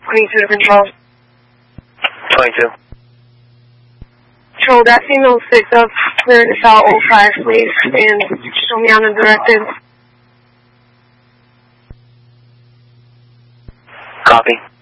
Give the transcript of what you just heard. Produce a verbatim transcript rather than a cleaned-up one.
twenty-two to control. twenty-two. Control, that female six up, clear to South oh five, please, and show me on the directed. Copy.